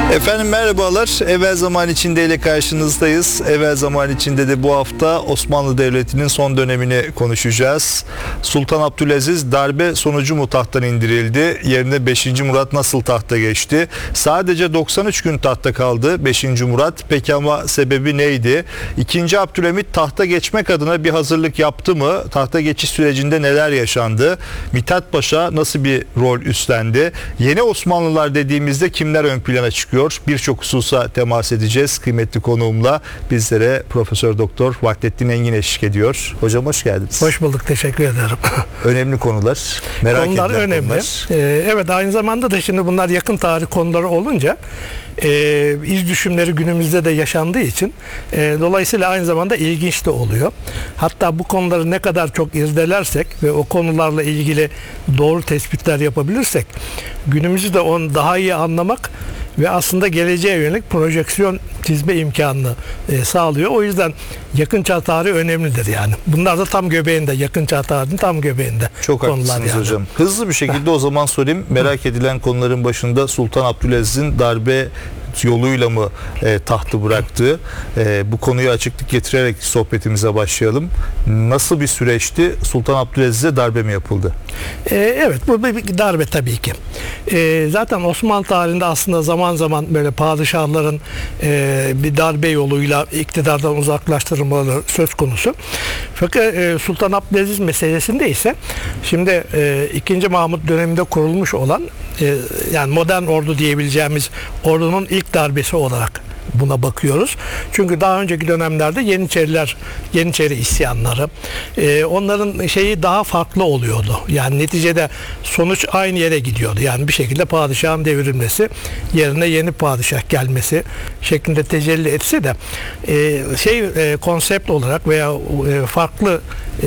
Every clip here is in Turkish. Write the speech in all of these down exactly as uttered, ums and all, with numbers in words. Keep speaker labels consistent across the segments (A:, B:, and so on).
A: Efendim merhabalar. Evvel zaman içinde ile karşınızdayız. Evvel zaman içinde de bu hafta Osmanlı Devleti'nin son dönemini konuşacağız. Sultan Abdülaziz darbe sonucu mu tahttan indirildi? Yerine beşinci Murat nasıl tahta geçti? Sadece doksan üç gün tahta kaldı beşinci Murat. Peki ama sebebi neydi? İkinci Abdülhamit tahta geçmek adına bir hazırlık yaptı mı? Tahta geçiş sürecinde neler yaşandı? Mithat Paşa nasıl bir rol üstlendi? Yeni Osmanlılar dediğimizde kimler ön plana çıkıyor? Birçok hususa temas edeceğiz. Kıymetli konuğumla bizlere Profesör Doktor Vahdettin Engin eşlik ediyor. Hocam hoş geldiniz.
B: Hoş bulduk. Teşekkür ederim.
A: Önemli konular. Merak
B: konular
A: edilen
B: önemli.
A: konular.
B: Ee, evet, aynı zamanda da şimdi bunlar yakın tarih konuları olunca e, iz düşümleri günümüzde de yaşandığı için e, dolayısıyla aynı zamanda ilginç de oluyor. Hatta bu konuları ne kadar çok irdelersek ve o konularla ilgili doğru tespitler yapabilirsek günümüzü de onu daha iyi anlamak ve aslında geleceğe yönelik projeksiyon çizme imkanını e, sağlıyor. O yüzden yakın çağ tarihi önemlidir yani. Bunlar da tam göbeğinde, yakın çağ tarihinin tam göbeğinde.
A: Çok haklısınız yani. Hocam. Hızlı bir şekilde o zaman sorayım. Merak edilen konuların başında Sultan Abdülaziz'in darbe yoluyla mı e, tahtı bıraktığı, e, bu konuyu açıklık getirerek sohbetimize başlayalım. Nasıl bir süreçti? Sultan Abdülaziz'e darbe mi yapıldı?
B: E, evet, bu bir darbe tabii ki. E, zaten Osmanlı tarihinde aslında zaman zaman böyle padişahların e, bir darbe yoluyla iktidardan uzaklaştırılmaları söz konusu. Fakat e, Sultan Abdülaziz meselesinde ise şimdi e, ikinci Mahmut döneminde kurulmuş olan e, yani modern ordu diyebileceğimiz ordunun ilk darbesi olarak buna bakıyoruz. Çünkü daha önceki dönemlerde Yeniçeriler, Yeniçeri isyanları, e, onların şeyi daha farklı oluyordu. Yani neticede sonuç aynı yere gidiyordu. Yani bir şekilde padişahın devrilmesi, yerine yeni padişah gelmesi şeklinde tecelli etse de e, şey e, konsept olarak veya e, farklı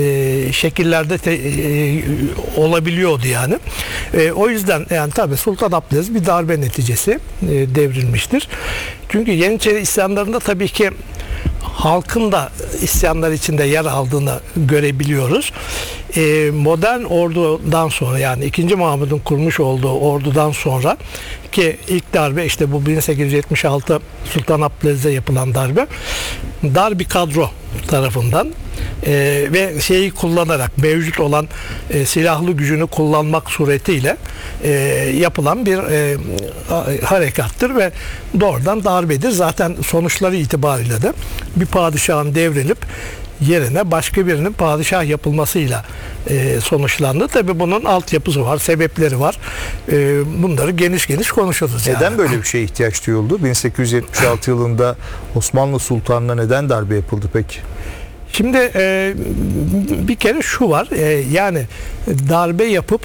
B: e, şekillerde te, e, olabiliyordu yani. E, o yüzden yani tabii Sultan Abdülaziz bir darbe neticesi e, devrilmiştir. Çünkü Yeniçeri isyanlarında tabii ki halkın da isyanlar içinde yer aldığını görebiliyoruz. Ee, modern ordudan sonra yani ikinci Mahmud'un kurmuş olduğu ordudan sonra ki ilk darbe işte bu bin sekiz yüz yetmiş altı Sultan Abdülaziz'e yapılan darbe dar bir kadro tarafından e, ve şeyi kullanarak mevcut olan e, silahlı gücünü kullanmak suretiyle e, yapılan bir e, harekattır ve doğrudan darbedir. Zaten sonuçları itibariyle de bir padişahın devrilip yerine başka birinin padişah yapılmasıyla e, sonuçlandı. Tabii bunun altyapısı var, sebepleri var. E, bunları geniş geniş konuşuruz.
A: Neden
B: yani.
A: böyle bir şeye ihtiyaç duyuldu? bin sekiz yüz yetmiş altı yılında Osmanlı Sultanı'na neden darbe yapıldı peki?
B: Şimdi e, bir kere şu var, e, yani darbe yapıp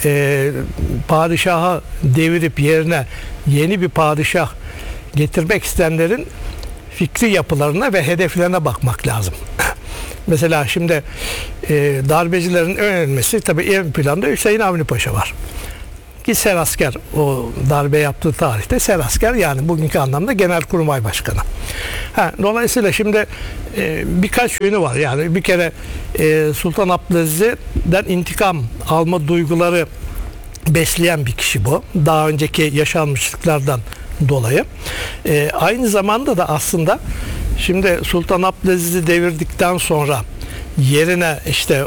B: e, padişaha devirip yerine yeni bir padişah getirmek isteyenlerin fikri yapılarına ve hedeflerine bakmak lazım. Mesela şimdi e, darbecilerin önerilmesi tabii en planda Hüseyin Avni Paşa var. Ki Serasker o darbe yaptığı tarihte Serasker yani bugünkü anlamda Genelkurmay Başkanı. Ha, dolayısıyla şimdi e, birkaç yönü var. Yani bir kere e, Sultan Abdülaziz'den intikam alma duyguları besleyen bir kişi bu. Daha önceki yaşanmışlıklardan dolayı. E, aynı zamanda da aslında şimdi Sultan Abdülaziz'i devirdikten sonra yerine işte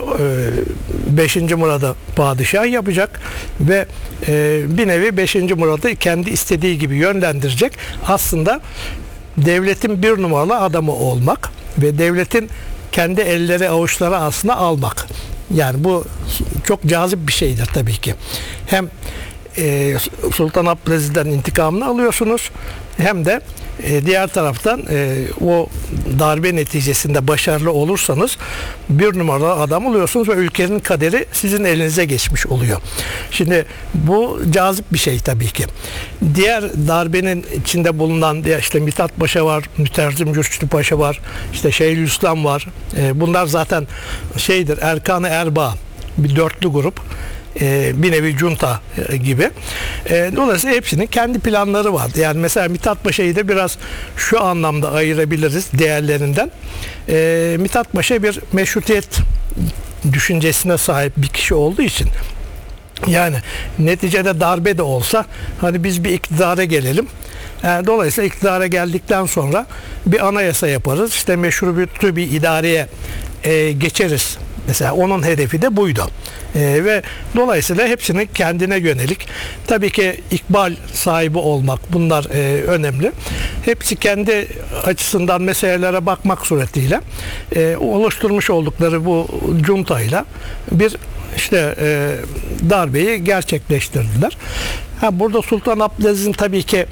B: beşinci Murad'ı padişah yapacak ve e, bir nevi beşinci Murad'ı kendi istediği gibi yönlendirecek. Aslında devletin bir numaralı adamı olmak ve devletin kendi elleri avuçları aslında almak. Yani bu çok cazip bir şeydir tabii ki. Hem e, Sultan Abdülaziz'den intikamını alıyorsunuz hem de e, diğer taraftan e, o darbe neticesinde başarılı olursanız bir numaralı adam oluyorsunuz ve ülkenin kaderi sizin elinize geçmiş oluyor. Şimdi bu cazip bir şey tabii ki. Diğer darbenin içinde bulunan işte Mithat Paşa var, Müterzim Cürçlü Paşa var, işte Şeyhülislam var. E, bunlar zaten şeydir, Erkan-ı Erbaa, bir dörtlü grup. Bir nevi junta gibi. Dolayısıyla hepsinin kendi planları vardı. Yani mesela Mithat Paşa'yı da biraz şu anlamda ayırabiliriz değerlerinden. Mithat Paşa bir meşrutiyet düşüncesine sahip bir kişi olduğu için yani neticede darbe de olsa hani biz bir iktidara gelelim Yani dolayısıyla iktidara geldikten sonra bir anayasa yaparız. İşte meşrubiyetli bir idareye e, geçeriz. Mesela onun hedefi de buydu. E, ve dolayısıyla hepsinin kendine yönelik, tabii ki ikbal sahibi olmak, bunlar e, önemli. Hepsi kendi açısından meselelere bakmak suretiyle e, oluşturmuş oldukları bu cuntayla bir işte e, darbeyi gerçekleştirdiler. Ha, burada Sultan Abdülaziz'in tabii ki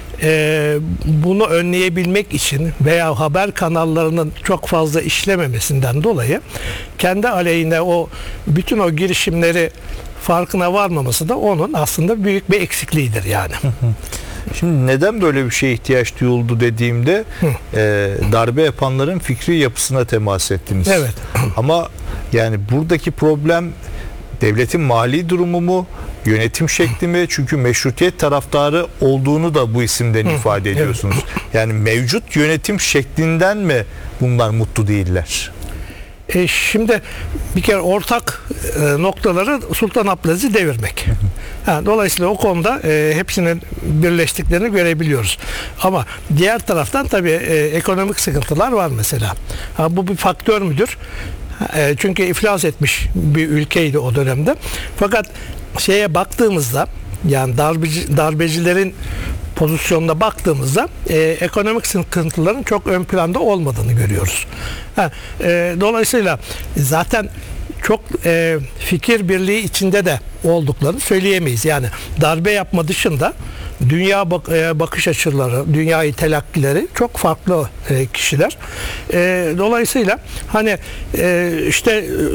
B: e, bunu önleyebilmek için veya haber kanallarının çok fazla işlememesinden dolayı kendi aleyhine o bütün o girişimleri farkına varmaması da onun aslında büyük bir eksikliğidir yani.
A: Şimdi neden böyle bir şeye ihtiyaç duyuldu dediğimde e, darbe yapanların fikri yapısına temas ettiniz.
B: Evet.
A: Ama yani buradaki problem devletin mali durumu mu, yönetim şekli mi? Çünkü meşrutiyet taraftarı olduğunu da bu isimden ifade ediyorsunuz. Yani mevcut yönetim şeklinden mi bunlar mutlu değiller?
B: E şimdi bir kere ortak e, noktaları Sultan Abdülaziz'i devirmek. Ha, dolayısıyla o konuda e, hepsinin birleştiklerini görebiliyoruz. Ama diğer taraftan tabii e, ekonomik sıkıntılar var mesela. Ha, bu bir faktör müdür? E, çünkü iflas etmiş bir ülkeydi o dönemde. Fakat şeye baktığımızda, yani darbeci, darbecilerin pozisyonuna baktığımızda e, ekonomik sıkıntıların çok ön planda olmadığını görüyoruz. Ha, e, dolayısıyla zaten çok e, fikir birliği içinde de olduklarını söyleyemeyiz. Yani darbe yapma dışında dünya bak, e, bakış açıları, dünyayı telakkileri çok farklı e, kişiler. E, dolayısıyla hani e, işte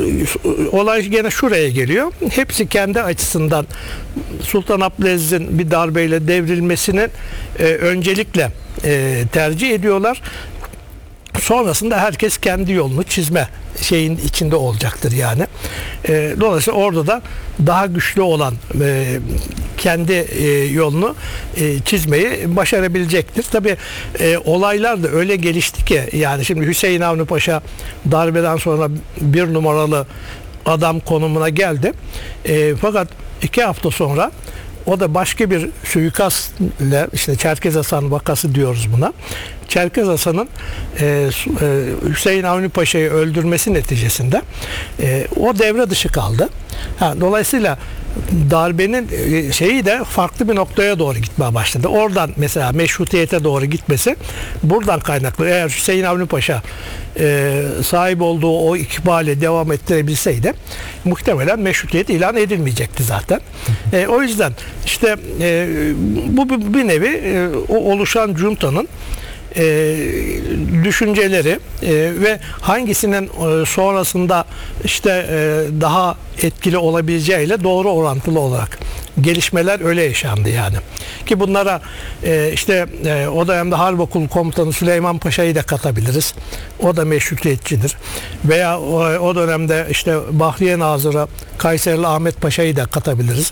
B: e, olay gene şuraya geliyor. Hepsi kendi açısından Sultan Abdülaziz'in bir darbeyle devrilmesini e, öncelikle e, tercih ediyorlar. Sonrasında herkes kendi yolunu çizme şeyin içinde olacaktır yani. E, dolayısıyla orada da daha güçlü olan e, kendi e, yolunu e, çizmeyi başarabilecektir. Tabii e, olaylar da öyle gelişti ki, yani şimdi Hüseyin Avni Paşa darbeden sonra bir numaralı adam konumuna geldi. E, fakat iki hafta sonra o da başka bir suikastla, işte Çerkez Hasan vakası diyoruz buna. Çerkez Hasan'ın e, e, Hüseyin Avni Paşa'yı öldürmesi neticesinde e, o devre dışı kaldı. Ha, dolayısıyla darbenin e, şeyi de farklı bir noktaya doğru gitmeye başladı. Oradan mesela meşrutiyete doğru gitmesi buradan kaynaklı. Eğer Hüseyin Avni Paşa e, sahip olduğu o ikbale devam ettirebilseydi muhtemelen meşrutiyet ilan edilmeyecekti zaten. E, o yüzden işte e, bu bir nevi e, o oluşan juntanın E, düşünceleri e, ve hangisinin e, sonrasında işte e, daha etkili olabileceğiyle doğru orantılı olarak gelişmeler öyle yaşandı yani. Ki bunlara e, işte e, o dönemde Harp Okulu Komutanı Süleyman Paşa'yı da katabiliriz. O da meşrutiyetçidir. Veya o, o dönemde işte Bahriye Nazırı Kayserili Ahmet Paşa'yı da katabiliriz.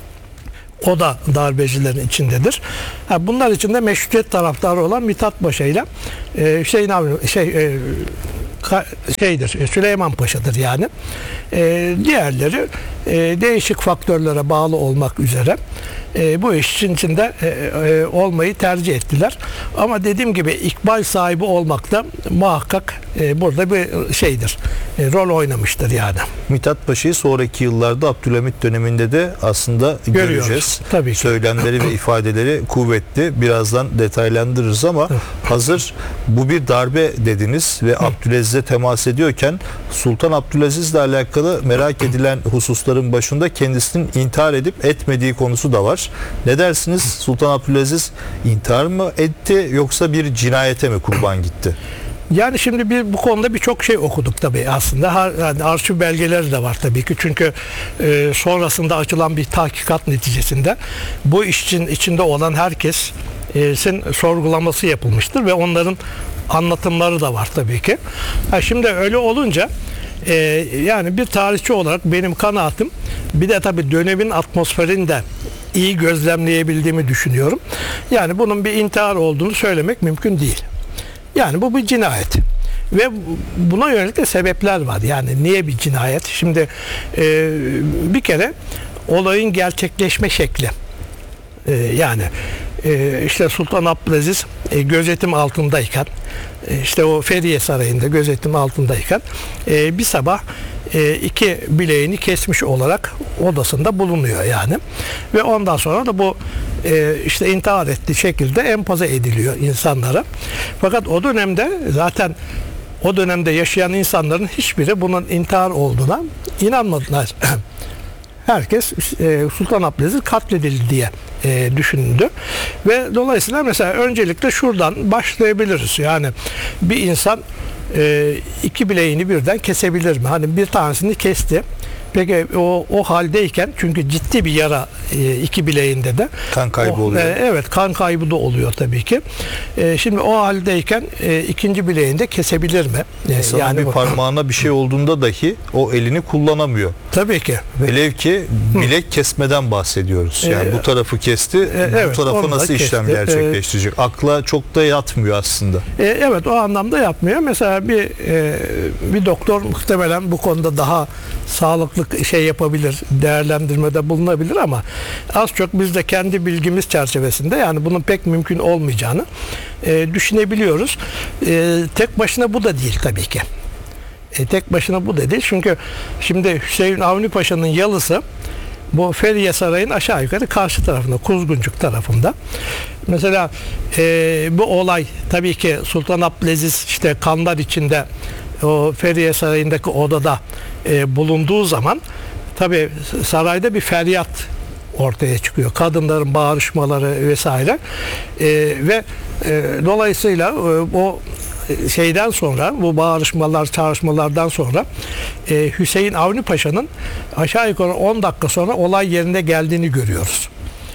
B: O da darbecilerin içindedir. Ha, bunlar içinde meşrutiyet taraftarı olan Mithat Paşa ile e, Hüseyin Avni şey e, ka, şeydir Süleyman Paşa'dır yani. E, diğerleri e, değişik faktörlere bağlı olmak üzere e, bu iş için içinde e, e, olmayı tercih ettiler. Ama dediğim gibi ikbal sahibi olmak da muhakkak e, burada bir şeydir. E, rol oynamıştır yani.
A: Mithat Paşa'yı sonraki yıllarda Abdülhamit döneminde de aslında
B: Görüyoruz.
A: göreceğiz.
B: Tabii ki.
A: Söylemleri ve ifadeleri kuvvetli. Birazdan detaylandırırız ama hazır bu bir darbe dediniz ve Abdülaziz'e temas ediyorken Sultan Abdülaziz'le alakalı merak edilen hususların başında kendisinin intihar edip etmediği konusu da var. Ne dersiniz? Sultan Abdülaziz intihar mı etti yoksa bir cinayete mi kurban gitti?
B: Yani şimdi bir bu konuda birçok şey okuduk tabii aslında. Ha, yani arşiv belgeleri de var tabii ki. Çünkü e, sonrasında açılan bir tahkikat neticesinde bu iş için içinde olan herkesin sorgulaması yapılmıştır ve onların anlatımları da var tabii ki. Ha, şimdi öyle olunca e, yani bir tarihçi olarak benim kanaatim, bir de tabii dönemin atmosferini de iyi gözlemleyebildiğimi düşünüyorum. Yani bunun bir intihar olduğunu söylemek mümkün değil. Yani bu bir cinayet. Ve buna yönelik de sebepler var. Yani niye bir cinayet? Şimdi e, bir kere olayın gerçekleşme şekli. E, yani e, işte Sultan Abdülaziz e, gözetim altındayken, e, işte o Feriye Sarayı'nda gözetim altındayken e, bir sabah e, iki bileğini kesmiş olarak odasında bulunuyor yani. Ve ondan sonra da bu e, işte intihar ettiği şekilde empoze ediliyor insanlara. Fakat o dönemde zaten o dönemde yaşayan insanların hiçbiri bunun intihar olduğuna inanmadılar. Herkes e, Sultan Abdülaziz katledildi diye e, düşündü. Ve dolayısıyla mesela öncelikle şuradan başlayabiliriz. Yani bir insan e, iki bileğini birden kesebilir mi? Hani bir tanesini kesti. Peki o, o haldeyken, çünkü ciddi bir yara e, iki bileğinde de.
A: Kan kaybı
B: o,
A: oluyor.
B: E, evet, kan kaybı da oluyor tabii ki. E, şimdi o haldeyken e, ikinci bileğini kesebilir mi? E,
A: İnsanın
B: yani
A: bir
B: bu-
A: parmağına bir şey olduğunda dahi o elini kullanamıyor.
B: Tabii ki.
A: Velev ki bilek kesmeden bahsediyoruz. Yani
B: Ee,
A: bu tarafı kesti,
B: e,
A: bu
B: evet,
A: tarafa
B: onu da
A: nasıl işlem
B: kesti.
A: gerçekleştirecek? Akla çok da yatmıyor aslında.
B: E, evet, o anlamda yapmıyor. Mesela bir e, bir doktor muhtemelen bu konuda daha sağlıklı şey yapabilir, değerlendirmede bulunabilir ama az çok biz de kendi bilgimiz çerçevesinde yani bunun pek mümkün olmayacağını e, düşünebiliyoruz. E, tek başına bu da değil tabii ki. E, tek başına bu da değil. Çünkü şimdi Hüseyin Avni Paşa'nın yalısı bu Feriye Sarayı'nın aşağı yukarı karşı tarafında, Kuzguncuk tarafında. Mesela e, bu olay tabii ki Sultan Abdülaziz işte kanlar içinde o Feriye Sarayı'ndaki odada e, bulunduğu zaman tabii sarayda bir feryat ortaya çıkıyor. Kadınların bağırışmaları vesaire. E, ve e, dolayısıyla e, o şeyden sonra, bu bağırışmalar, çağrışmalardan sonra e, Hüseyin Avni Paşa'nın aşağı yukarı on dakika sonra olay yerine geldiğini görüyoruz.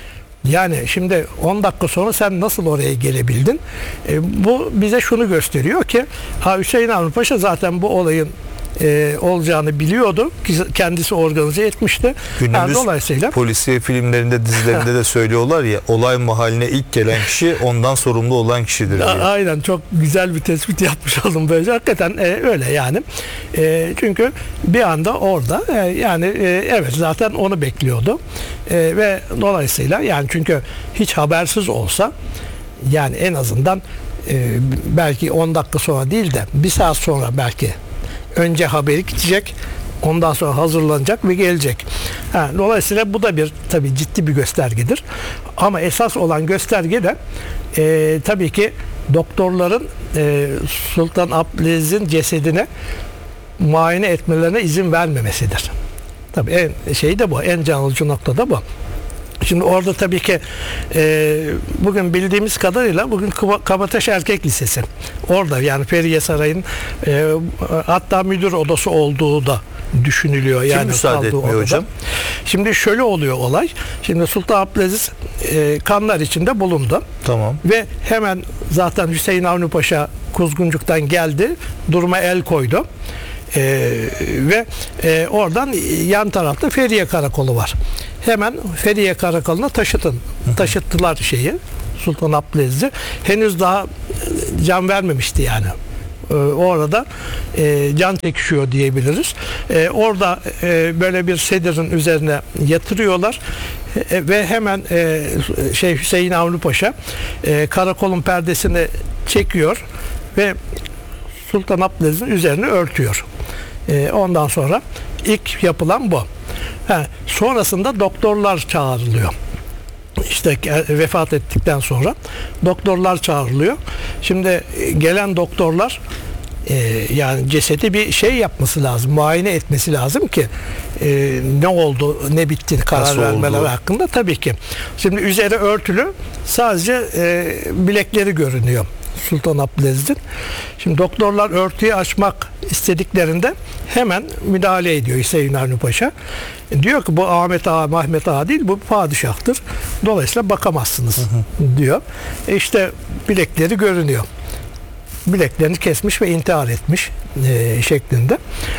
B: Yani şimdi on dakika sonra sen nasıl oraya gelebildin? E, bu bize şunu gösteriyor ki ha, Hüseyin Avni Paşa zaten bu olayın e, olacağını biliyordu. Kendisi organize etmişti.
A: Günümüz
B: Yani dolayısıyla
A: polisiye filmlerinde, dizilerinde de söylüyorlar ya, olay mahalline ilk gelen kişi ondan sorumlu olan kişidir diye.
B: A- Aynen, çok güzel bir tespit yapmış oldum böylece. Hakikaten e, öyle yani. E, çünkü bir anda orada e, yani e, evet zaten onu bekliyordu. E, ve dolayısıyla yani çünkü hiç habersiz olsa yani en azından e, belki on dakika sonra değil de bir saat sonra belki önce haberi gidecek. Ondan sonra hazırlanacak ve gelecek. Ha, dolayısıyla bu da bir tabii ciddi bir göstergedir. Ama esas olan gösterge de e, tabii ki doktorların e, Sultan Abdülaziz'in cesedine muayene etmelerine izin vermemesidir. Tabii en şey de bu, en can alıcı nokta da bu. Şimdi orada tabii ki e, bugün bildiğimiz kadarıyla bugün Kaba- Kabataş Erkek Lisesi. Orada yani Feriye Sarayı'nın e, hatta müdür odası olduğu da düşünülüyor.
A: Kim
B: Yani
A: müsaade
B: kaldığı
A: etmiyor
B: odada.
A: hocam?
B: Şimdi şöyle oluyor olay. Şimdi Sultan Abdülaziz e, kanlar içinde bulundu.
A: Tamam.
B: Ve hemen zaten Hüseyin Avni Paşa Kuzguncuk'tan geldi. Duruma el koydu. Ee, ve e, oradan yan tarafta Feriye Karakolu var. Hemen Feriye Karakolu'na taşıtın. Taşıttılar şeyi, Sultan Abdülaziz'i. Henüz daha can vermemişti yani. Ee, orada e, can çekişiyor diyebiliriz. Ee, orada e, böyle bir sedirin üzerine yatırıyorlar. E, ve hemen e, şey Hüseyin Avni Paşa e, karakolun perdesini çekiyor ve Sultan Abdülaziz'in üzerine örtüyor. E, ondan sonra ilk yapılan bu. Ha, sonrasında doktorlar çağrılıyor. İşte vefat ettikten sonra doktorlar çağrılıyor. Şimdi gelen doktorlar e, yani cesedi bir şey yapması lazım, muayene etmesi lazım ki e, ne oldu, ne bitti karar
A: Nasıl
B: vermeleri
A: oldu?
B: hakkında tabii ki. Şimdi üzeri örtülü, sadece e, bilekleri görünüyor Sultan Abdülaziz'in. Şimdi doktorlar örtüyü açmak istediklerinde hemen müdahale ediyor Hüseyin Avni Paşa. E, diyor ki bu Ahmet Ağa, Mehmet Ağa değil, bu padişahtır. Dolayısıyla bakamazsınız hı hı. diyor. E işte bilekleri görünüyor. Bileklerini kesmiş ve intihar etmiş e, şeklinde.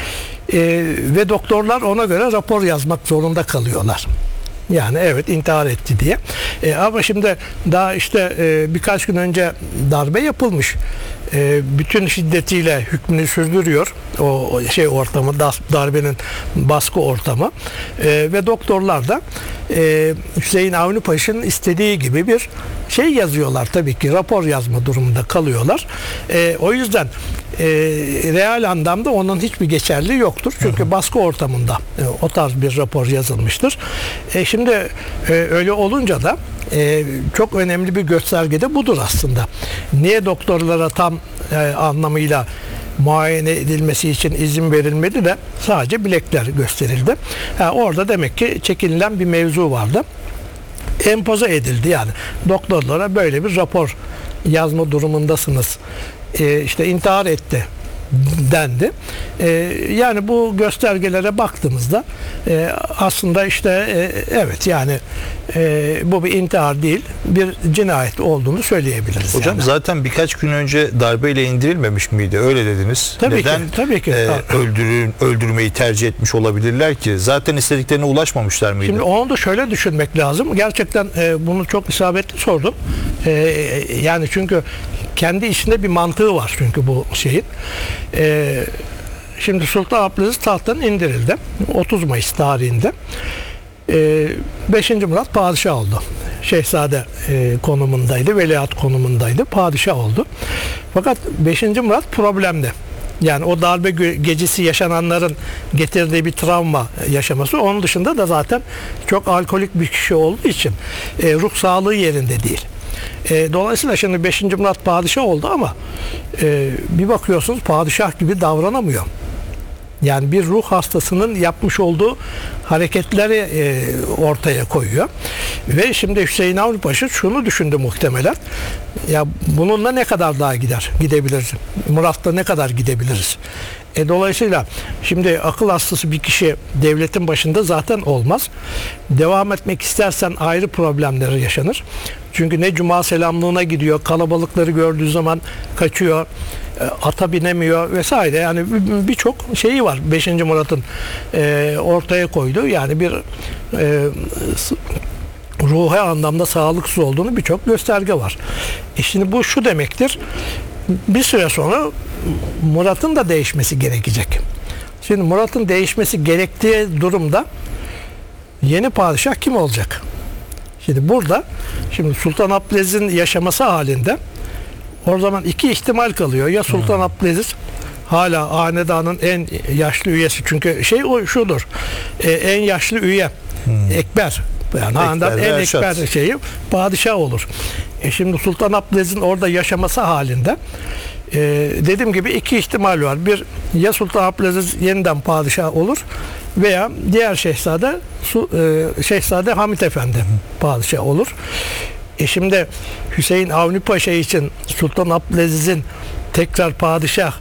B: E, ve doktorlar ona göre rapor yazmak zorunda kalıyorlar. Yani evet intihar etti diye. E, ama şimdi daha işte e, birkaç gün önce darbe yapılmış. E, bütün şiddetiyle hükmünü sürdürüyor. O, o şey ortamı, darbenin baskı ortamı. E, ve doktorlar da e, Hüseyin Avni Paşa'nın istediği gibi bir şey yazıyorlar, tabii ki rapor yazma durumunda kalıyorlar. E, o yüzden e, real anlamda onun hiçbir geçerliği yoktur. Çünkü baskı ortamında e, o tarz bir rapor yazılmıştır. E, şimdi e, öyle olunca da e, çok önemli bir gösterge de budur aslında. Niye doktorlara tam e, anlamıyla muayene edilmesi için izin verilmedi de sadece bilekler gösterildi. Ha, orada demek ki çekinilen bir mevzu vardı. Empoze edildi yani. Doktorlara böyle bir rapor yazma durumundasınız. Ee, işte intihar etti dendi. Ee, yani bu göstergelere baktığımızda e, aslında işte e, evet yani e, bu bir intihar değil, bir cinayet olduğunu söyleyebiliriz.
A: Hocam
B: yani.
A: zaten birkaç gün önce darbeyle indirilmemiş miydi? Öyle dediniz.
B: Tabii
A: Neden
B: ki, tabii ki.
A: E, öldürün, öldürmeyi tercih etmiş olabilirler ki? Zaten istediklerine ulaşmamışlar mıydı?
B: Şimdi onu da şöyle düşünmek lazım. Gerçekten e, bunu çok isabetli sordum. E, yani çünkü kendi içinde bir mantığı var çünkü bu şeyin. E, şimdi Sultan Abdülaziz tahttan indirildi. otuz Mayıs tarihinde. E, beşinci Murat padişah oldu. Şehzade e, konumundaydı, veliaht konumundaydı. Padişah oldu. Fakat beşinci Murat problemde. Yani o darbe gecesi yaşananların getirdiği bir travma yaşaması. Onun dışında da zaten çok alkolik bir kişi olduğu için e, ruh sağlığı yerinde değil. E, dolayısıyla şimdi beşinci Murat padişah oldu ama e, bir bakıyorsunuz padişah gibi davranamıyor. Yani bir ruh hastasının yapmış olduğu hareketleri e, ortaya koyuyor. Ve şimdi Hüseyin Avni Paşa şunu düşündü muhtemelen. Ya bununla ne kadar daha gider? Gidebiliriz. Murat'ta ne kadar gidebiliriz? E, dolayısıyla şimdi akıl hastası bir kişi devletin başında zaten olmaz. Devam etmek istersen ayrı problemleri yaşanır. Çünkü ne cuma selamlığına gidiyor, kalabalıkları gördüğü zaman kaçıyor, ata binemiyor vesaire. Yani birçok şeyi var beşinci Murat'ın e, ortaya koyduğu, yani bir e, ruhi anlamda sağlıksız olduğunu birçok gösterge var. E şimdi bu şu demektir, bir süre sonra Murat'ın da değişmesi gerekecek. Şimdi Murat'ın değişmesi gerektiği durumda yeni padişah kim olacak? Şimdi burada şimdi Sultan Abdülaziz'in yaşaması halinde o zaman iki ihtimal kalıyor. Ya Sultan hmm. Abdülaziz hala hanedanın en yaşlı üyesi, çünkü şey o şudur. E, en yaşlı üye hmm. Ekber. Yani hanedan en ekber şeyi padişah olur. E şimdi Sultan Abdülaziz'in orada yaşaması halinde e, dediğim gibi iki ihtimal var. Bir, ya Sultan Abdülaziz yeniden padişah olur veya diğer şehzade e, Şehzade Hamit Efendi padişah olur. E şimdi Hüseyin Avni Paşa için Sultan Abdülaziz'in tekrar padişah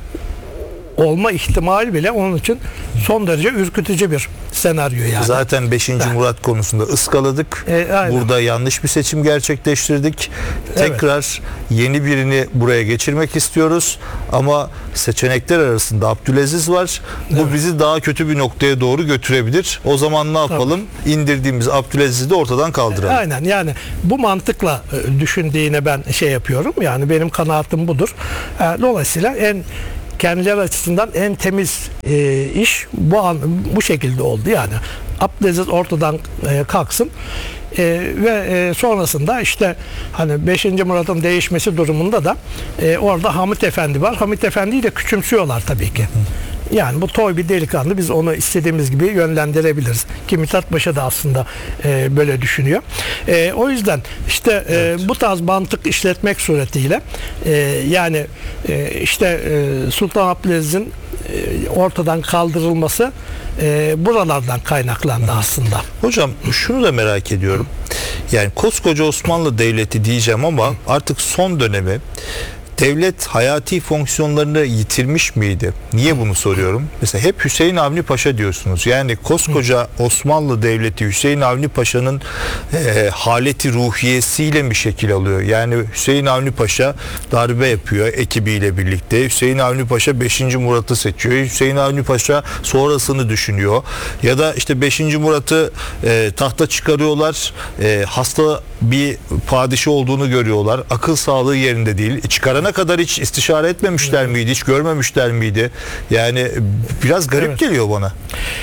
B: olma ihtimali bile onun için son derece ürkütücü bir senaryo yani.
A: Zaten beşinci Murat konusunda ıskaladık. E, Burada yanlış bir seçim gerçekleştirdik. Tekrar evet. yeni birini buraya geçirmek istiyoruz ama seçenekler arasında Abdülaziz var. Bu evet. bizi daha kötü bir noktaya doğru götürebilir. O zaman ne yapalım? Tabii. İndirdiğimiz Abdülaziz'i de ortadan kaldıralım. Aynen, yani bu mantıkla düşündüğüne ben şey yapıyorum. Yani benim kanaatim budur. Dolayısıyla en kendileri açısından en temiz e, iş bu an, bu şekilde oldu yani. Abdülaziz ortadan e, kalksın e, ve e, sonrasında işte hani beşinci Murat'ın değişmesi durumunda da e, orada Hamit Efendi var. Hamit Efendi'yi de küçümsüyorlar tabii ki. Yani bu toy bir delikanlı, biz onu istediğimiz gibi yönlendirebiliriz. Ki Mithat Paşa da aslında e, böyle düşünüyor. E, o yüzden işte e, evet. bu tarz mantık işletmek suretiyle e, yani e, işte e, Sultan Abdülaziz'in e, ortadan kaldırılması e, buralardan kaynaklandı aslında. Hocam şunu da merak ediyorum. Yani koskoca Osmanlı Devleti diyeceğim ama artık son dönemi devlet hayati fonksiyonlarını yitirmiş miydi? Niye bunu soruyorum? Mesela hep Hüseyin Avni Paşa diyorsunuz. Yani koskoca Osmanlı Devleti Hüseyin Avni Paşa'nın e, haleti ruhiyesiyle mi şekil alıyor? Yani Hüseyin Avni Paşa darbe yapıyor ekibiyle birlikte. Hüseyin Avni Paşa beşinci Murat'ı seçiyor. Hüseyin Avni Paşa sonrasını düşünüyor. Ya da işte beşinci Murat'ı e, tahta çıkarıyorlar. E, hasta bir padişah olduğunu görüyorlar. Akıl sağlığı yerinde değil. Çıkarana kadar hiç istişare etmemişler miydi? Hiç görmemişler miydi? Yani biraz garip evet. geliyor bana.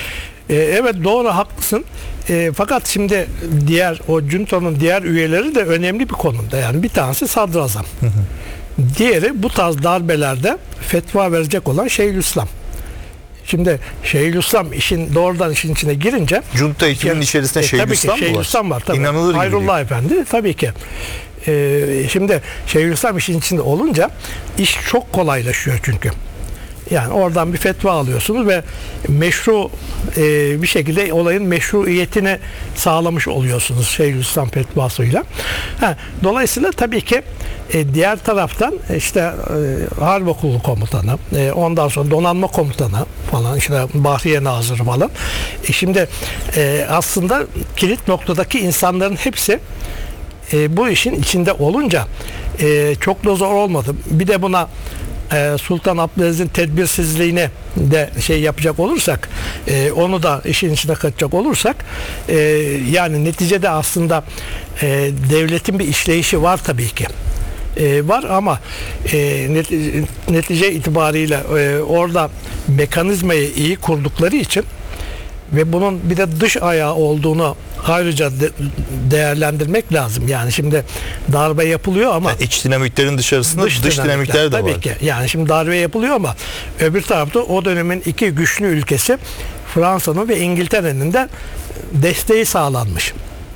B: E, evet doğru, haklısın. E, fakat şimdi diğer o juntanın diğer üyeleri de önemli bir konumda. Yani bir tanesi sadrazam. Hı hı. Diğeri bu tarz darbelerde fetva verecek olan Şeyhülislam. Şimdi Şeyhülislam işin doğrudan işin içine girince
A: junta ekibinin içerisinde
B: e,
A: Şeyhülislam mı var?
B: Şeyhülislam var tabii.
A: İnanılır gibi
B: Hayrullah
A: değil.
B: Efendi tabii ki. E, şimdi Şeyhülislam işin içinde olunca iş çok kolaylaşıyor çünkü. Yani oradan bir fetva alıyorsunuz ve meşru e, bir şekilde olayın meşruiyetini sağlamış oluyorsunuz Şeyhülislam fetvasıyla. Ha, dolayısıyla tabii ki e, diğer taraftan işte e, Harp Okulu Komutanı, e, ondan sonra Donanma Komutanı falan, işte Bahriye Nazırı falan. E, şimdi e, aslında kilit noktadaki insanların hepsi e, bu işin içinde olunca e, çok da zor olmadı. Bir de buna Sultan Abdülaziz'in tedbirsizliğine de şey yapacak olursak, e, onu da işin içine katacak olursak, e, yani neticede aslında e, devletin bir işleyişi var tabii ki. E, var ama e, netice, netice itibariyle e, orada mekanizmayı iyi kurdukları için ve bunun bir de dış ayağı olduğunu ayrıca de, değerlendirmek lazım. Yani şimdi darbe yapılıyor ama
A: yani iç dinamiklerin dışarısında dış, dış
B: dinamikler,
A: dinamikler de
B: tabii
A: var.
B: Ki. Yani şimdi darbe yapılıyor ama öbür tarafta o dönemin iki güçlü ülkesi Fransa'nın ve İngiltere'nin de desteği sağlanmış.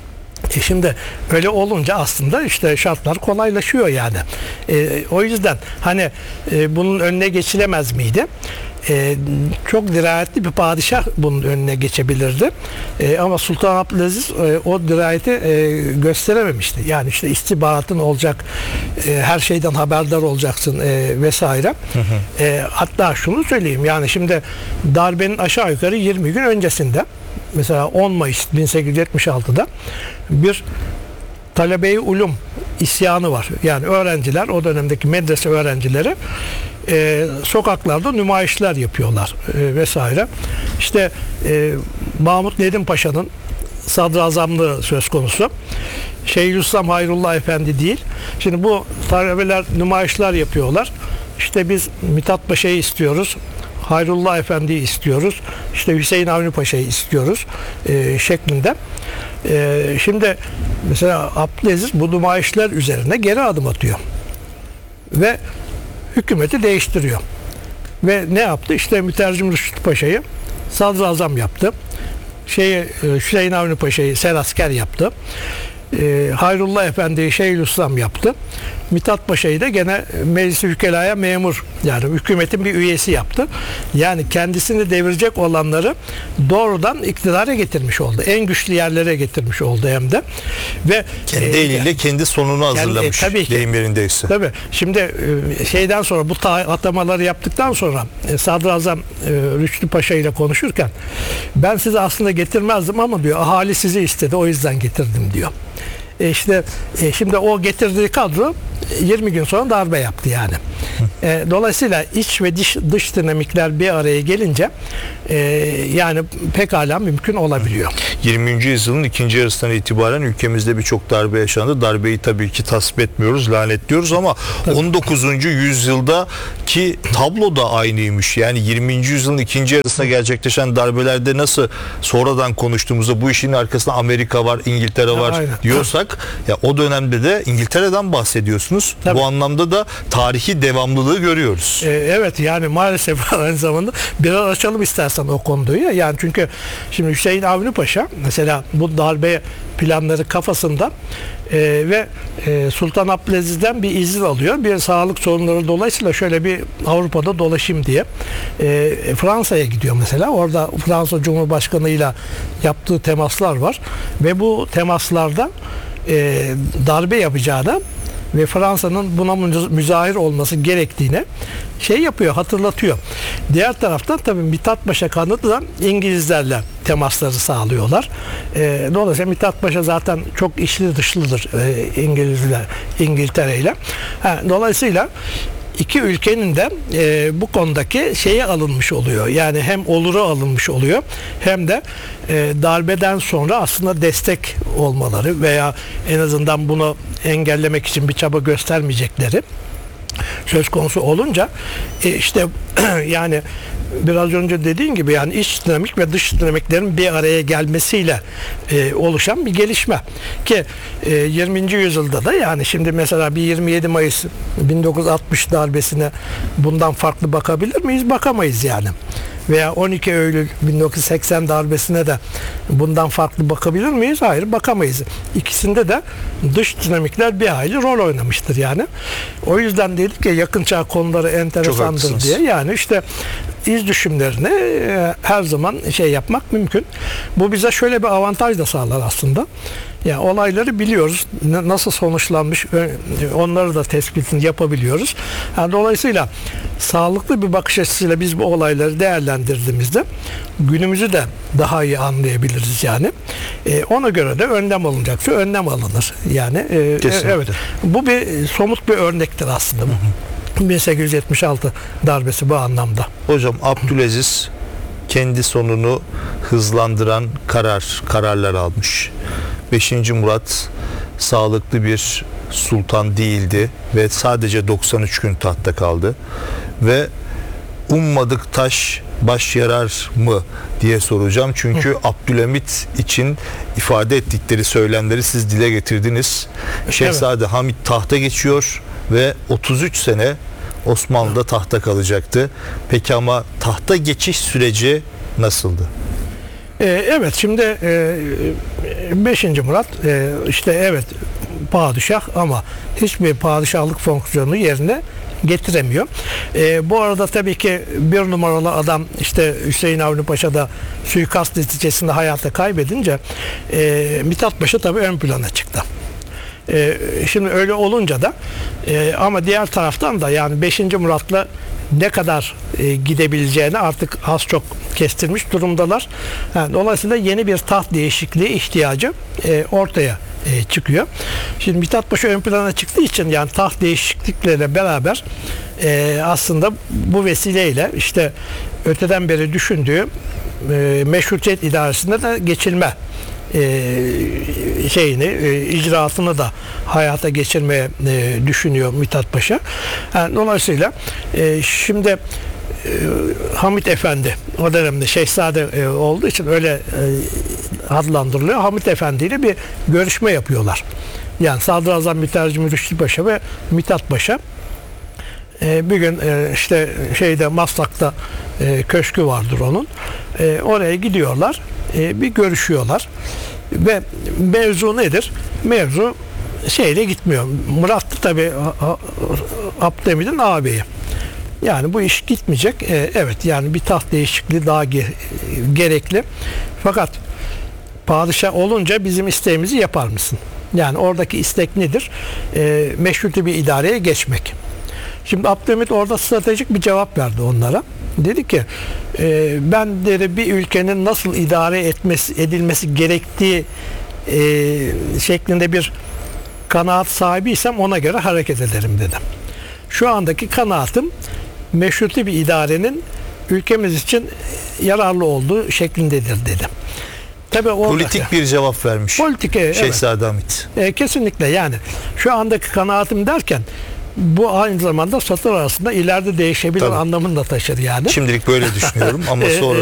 B: E şimdi öyle olunca aslında işte şartlar kolaylaşıyor yani. E, o yüzden hani e, bunun önüne geçilemez miydi? E, çok dirayetli bir padişah bunun önüne geçebilirdi. E, ama Sultan Abdülaziz e, o dirayeti e, gösterememişti. Yani işte istihbaratın olacak, e, her şeyden haberdar olacaksın e, vesaire. Hı hı. E, hatta şunu söyleyeyim, yani şimdi darbenin aşağı yukarı yirmi gün öncesinde, mesela on Mayıs bin sekiz yüz yetmiş altıda bir talebe-i ulum isyanı var. Yani öğrenciler, o dönemdeki medrese öğrencileri e, sokaklarda nümayişler yapıyorlar e, vesaire. İşte e, Mahmut Nedim Paşa'nın sadrazamlığı söz konusu. Şeyhülislam Hayrullah Efendi değil. Şimdi bu talebeler nümayişler yapıyorlar. İşte biz Mithat Paşa'yı istiyoruz, Hayrullah Efendi'yi istiyoruz, İşte Hüseyin Avni Paşa'yı istiyoruz e, şeklinde. E, şimdi mesela Abdülaziz bu nümayişler üzerine geri adım atıyor ve hükümeti değiştiriyor. Ve ne yaptı? İşte Mütercim Rüştü Paşa'yı sadrazam yaptı. Şeyi, Hüseyin Avni Paşa'yı serasker yaptı. E, Hayrullah Efendi'yi Şeyhülislam yaptı. Mithat Paşa'yı da gene Meclis-i Vükela'ya memur, yani hükümetin bir üyesi yaptı. Yani kendisini devirecek olanları doğrudan iktidara getirmiş oldu. En güçlü yerlere getirmiş oldu hem de. Ve
A: kendi e, eliyle kendi sonunu hazırlamış.
B: Kendi, e, tabii ki.
A: Deyim yerindeyse.
B: Tabii. Şimdi e, şeyden sonra, bu atamaları yaptıktan sonra e, Sadrazam e, Rüştü Paşa ile konuşurken, ben sizi aslında getirmezdim ama diyor, ahali sizi istedi, o yüzden getirdim diyor. E işte e, şimdi o getirdiği kadro yirmi gün sonra darbe yaptı yani. E, dolayısıyla iç ve dış, dış dinamikler bir araya gelince e, yani pekala mümkün olabiliyor.
A: yirminci yüzyılın ikinci yarısından itibaren ülkemizde birçok darbe yaşandı. Darbeyi tabii ki tasvip etmiyoruz, lanetliyoruz ama tabii. on dokuzuncu yüzyıldaki tablo da aynıymış. Yani yirminci yüzyılın ikinci yarısında gerçekleşen darbelerde nasıl sonradan konuştuğumuzda bu işin arkasında Amerika var, İngiltere var Aynen. diyorsak, ya o dönemde de İngiltere'den bahsediyorsunuz. Tabii. Bu anlamda da tarihi devamlılığı görüyoruz.
B: Ee, evet, yani maalesef aynı zamanda biraz açalım istersen o konuyu. Yani çünkü şimdi Hüseyin Avni Paşa mesela bu darbe planları kafasında e, ve e, Sultan Abdülaziz'den bir izin alıyor. Bir sağlık sorunları dolayısıyla şöyle bir Avrupa'da dolaşayım diye e, Fransa'ya gidiyor mesela. Orada Fransa Cumhurbaşkanı'yla yaptığı temaslar var ve bu temaslarda e, darbe yapacağına ve Fransa'nın buna müzahir olması gerektiğine şey yapıyor, hatırlatıyor. Diğer taraftan tabii Mithat Paşa kanadı da İngilizlerle temasları sağlıyorlar. E, dolayısıyla Mithat Paşa zaten çok içli dışlıdır e, İngilizler, İngiltere ile. Ha, dolayısıyla iki ülkenin de e, bu konudaki şeye alınmış oluyor. Yani hem oluru alınmış oluyor, hem de e, darbeden sonra aslında destek olmaları veya en azından bunu engellemek için bir çaba göstermeyecekleri söz konusu olunca e, işte yani biraz önce dediğin gibi yani iç dinamik ve dış dinamiklerin bir araya gelmesiyle e, oluşan bir gelişme ki e, yirminci yüzyılda da yani şimdi mesela bir yirmi yedi Mayıs bin dokuz yüz altmış darbesine bundan farklı bakabilir miyiz? Bakamayız yani. Veya on iki Eylül bin dokuz yüz seksen darbesine de bundan farklı bakabilir miyiz? Hayır, bakamayız. İkisinde de dış dinamikler bir hayli rol oynamıştır yani. O yüzden dedik ya yakın çağ konuları enteresandır diye. Yani işte iz düşümlerini e, her zaman şey yapmak mümkün. Bu bize şöyle bir avantaj da sağlar aslında. Yani olayları biliyoruz. Ne, nasıl sonuçlanmış onları da tespitini yapabiliyoruz. Yani dolayısıyla sağlıklı bir bakış açısıyla biz bu olayları değerlendirdiğimizde günümüzü de daha iyi anlayabiliriz yani. E, ona göre de önlem alınacaksa önlem alınır. Yani e, evet. Bu bir somut bir örnektir aslında. Hı hı. bin sekiz yüz yetmiş altı darbesi bu anlamda.
A: Hocam Abdülaziz kendi sonunu hızlandıran karar kararlar almış. beşinci Murat sağlıklı bir sultan değildi ve sadece doksan üç gün tahtta kaldı ve ummadık taş baş yarar mı diye soracağım. Çünkü Hı. Abdülhamit için ifade ettikleri söylemleri siz dile getirdiniz. Şehzade evet. Hamit tahta geçiyor ve otuz üç sene Osmanlı'da tahta kalacaktı. Peki ama tahta geçiş süreci nasıldı?
B: Evet, şimdi beşinci Murat işte evet padişah ama hiçbir padişahlık fonksiyonunu yerine getiremiyor. E, bu arada tabii ki bir numaralı adam işte Hüseyin Avni Paşa da suikast neticesinde hayatı kaybedince e, Mithat Paşa tabii ön plana çıktı. E, şimdi öyle olunca da e, ama diğer taraftan da yani beşinci Murat'la ne kadar e, gidebileceğini artık az çok kestirmiş durumdalar. Yani dolayısıyla yeni bir taht değişikliği ihtiyacı e, ortaya e, çıkıyor. Şimdi Mithat Paşa ön plana çıktığı için yani taht değişiklikleriyle beraber e, aslında bu vesileyle işte öteden beri düşündüğü e, meşrutiyet idaresinde de geçilme e, şeyini e, icraatını da hayata geçirmeye e, düşünüyor Mithat Paşa. Yani dolayısıyla e, şimdi e, Hamit Efendi o dönemde şehzade e, olduğu için öyle e, adlandırılıyor. Hamit Efendi ile bir görüşme yapıyorlar. Yani Sadrazam Mütercim Rüştü Paşa ve Mithat Paşa e, bir gün e, işte şeyde Maslak'ta e, köşkü vardır onun. E, oraya gidiyorlar. E, bir görüşüyorlar. Ve mevzu nedir? Mevzu şeyle gitmiyor. Murat tabi Abdülhamid'in ağabeyi. Yani bu iş gitmeyecek. E, evet yani bir taht değişikliği daha ge- gerekli. Fakat padişah olunca bizim isteğimizi yapar mısın? Yani oradaki istek nedir? E, meşruti bir idareye geçmek. Şimdi Abdülhamid orada stratejik bir cevap verdi onlara. Dedi ki e, ben dedi bir ülkenin nasıl idare etmesi edilmesi gerektiği e, şeklinde bir kanaat sahibiysem ona göre hareket ederim dedim. Şu andaki kanaatim meşruti bir idarenin ülkemiz için yararlı olduğu şeklindedir dedim. Tabii
A: politik bir cevap vermiş.
B: Politik,
A: Şehzade
B: evet.
A: Hamit.
B: E, kesinlikle yani şu andaki kanaatim derken bu aynı zamanda satır arasında ileride değişebilir
A: Tabii.
B: anlamını da taşır yani.
A: Şimdilik böyle düşünüyorum ama sonra